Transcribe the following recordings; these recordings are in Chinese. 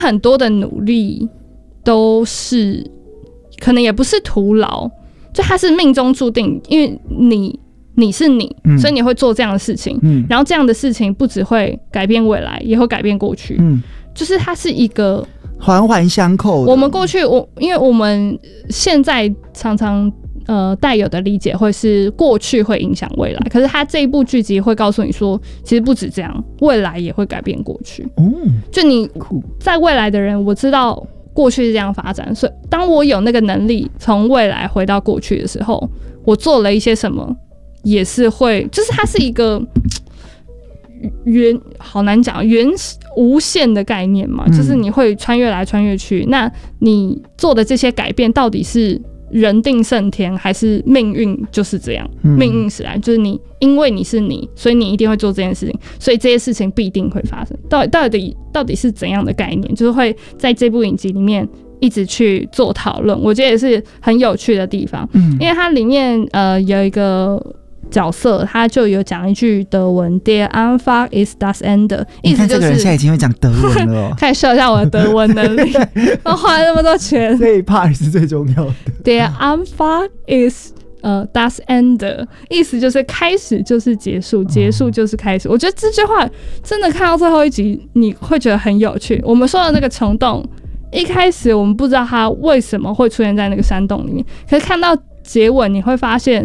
很多的努力都是可能也不是徒劳，就它是命中注定，因为你是你，所以你会做这样的事情，然后这样的事情不只会改变未来，也会改变过去，就是它是一个环环相扣的。 我们过去因为我们现在常常带有的理解会是过去会影响未来，可是他这一部剧集会告诉你说，其实不止这样，未来也会改变过去。就你在未来的人，我知道过去是这样发展，所以当我有那个能力从未来回到过去的时候，我做了一些什么，也是会，就是它是一个好难讲无限的概念嘛，就是你会穿越来穿越去，那你做的这些改变到底是人定胜天还是命运就是这样，命运使然，就是因为你是你，所以你一定会做这件事情，所以这些事情必定会发生。到底是怎样的概念，就是会在这部影集里面一直去做讨论，我觉得也是很有趣的地方。因为它里面有一个角色，他就有讲一句德文 Der Anfang ist das Ende， 意思就是你看这个人现在已经会讲德文了哦开始秀一下我的德文能力我花了那么多钱， 这一 part 是最重要的。 Der Anfang ist das Ende， 意思就是开始就是结束，结束就是开始。我觉得这句话真的看到最后一集你会觉得很有趣。我们说的那个虫洞，一开始我们不知道它为什么会出现在那个山洞里面，可是看到结尾你会发现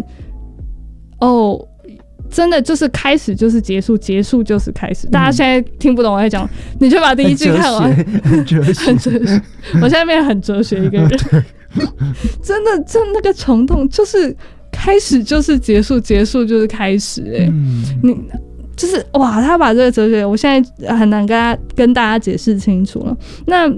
真的就是开始就是结束，结束就是开始。大家现在听不懂我在讲，你就把第一句看完。 很哲学。 我现在变得很哲学一个人。真的，那个虫洞就是开始就是结束，结束就是开始。你就是哇，他把这个哲学，我现在很难跟大家解释清楚了。那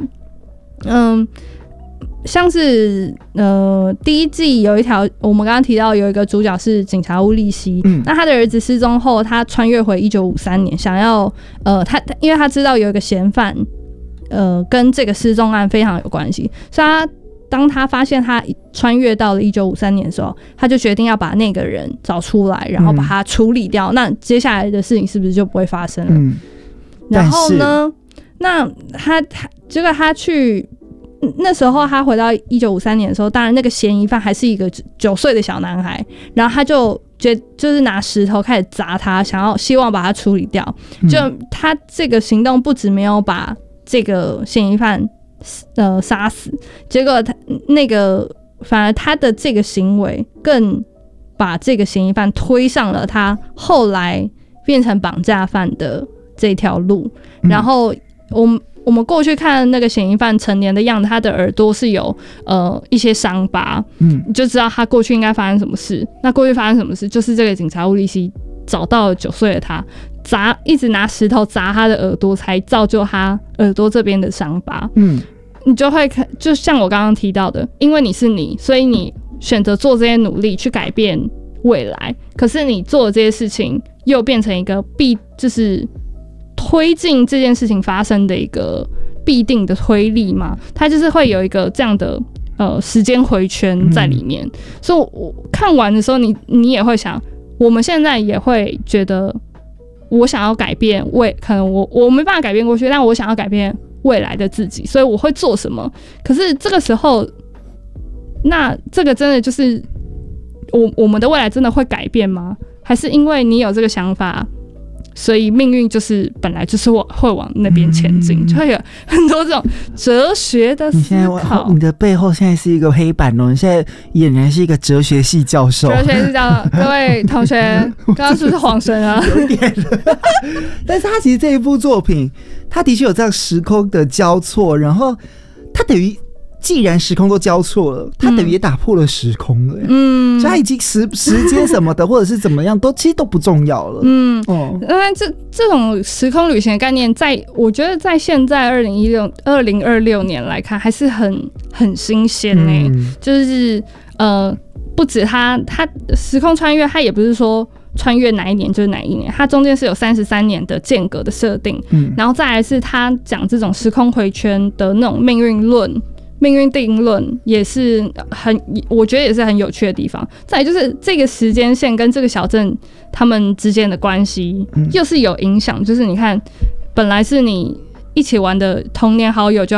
像是第一季有一条，我们刚刚提到有一个主角是警察乌利希，那他的儿子失踪后，他穿越回1953年，想要因为他知道有一个嫌犯跟这个失踪案非常有关系，所以当他发现他穿越到了1953年的时候，他就决定要把那个人找出来，然后把他处理掉。那接下来的事情是不是就不会发生了？然后呢，那结果他去。那时候他回到1953年的时候，当然那个嫌疑犯还是一个9岁的小男孩，然后他就是拿石头开始砸他，希望把他处理掉。就他这个行动不止没有把这个嫌疑犯杀死，结果反而他的这个行为更把这个嫌疑犯推上了他后来变成绑架犯的这条路。然后我们过去看那个嫌疑犯成年的样子，他的耳朵是有一些伤疤，你就知道他过去应该发生什么事。那过去发生什么事，就是这个警察乌利希找到了9岁的他，一直拿石头砸他的耳朵，才造就他耳朵这边的伤疤。你就会看，就像我刚刚提到的，因为你是你，所以你选择做这些努力去改变未来，可是你做的这些事情又变成一个就是推进这件事情发生的一个必定的推力嘛，它就是会有一个这样的时间回圈在里面。所以我看完的时候，你也会想，我们现在也会觉得，我想要改变可能我没办法改变过去，但我想要改变未来的自己，所以我会做什么？可是这个时候，那这个真的就是我们的未来真的会改变吗？还是因为你有这个想法？所以命运就是本来就是会往那边前进，就会有很多这种哲学的思考。 你的背后现在是一个黑板哦，你现在俨然是一个哲学系教授。 哲学系教授，各位同学，刚刚是不是晃神啊？ 有点但是他其实这一部作品，他的确有这样时空的交错，然后他等于。既然时空都交错了，他等于也打破了时空了，所以他已经时间什么的或者是怎么样其实都不重要了。 当然这种时空旅行的概念，我觉得在现在2026年来看还是很新鲜就是不止他时空穿越，他也不是说穿越哪一年就是哪一年，它中间是有33年的间隔的设定，然后再来是他讲这种时空回圈的那种命运定论，也是我觉得也是很有趣的地方。再来就是这个时间线跟这个小镇他们之间的关系又是有影响，就是你看本来是你一起玩的童年好友就